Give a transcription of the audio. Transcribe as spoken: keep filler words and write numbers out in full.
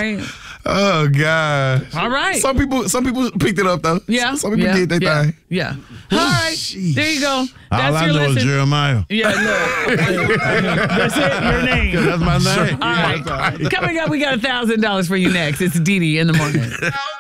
right. Oh God! All right. Some people, some people picked it up though. Yeah. Some people yeah, did their yeah, thing. Yeah. All right. Sheesh. There you go. That's All I your know lesson. is Jeremiah. Yeah. Look. That's it. Your name. That's my name. All right. Coming up, we got a thousand dollars for you next. It's Dee Dee in the morning.